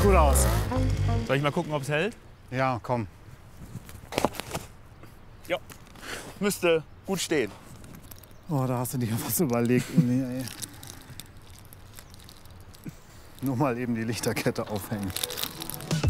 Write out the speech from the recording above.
gut aus. Soll ich mal gucken, ob es hält? Ja, komm. Ja. Müsste gut stehen. Oh, da hast du dir was überlegt. Uli, ey. Nur mal eben die Lichterkette aufhängen.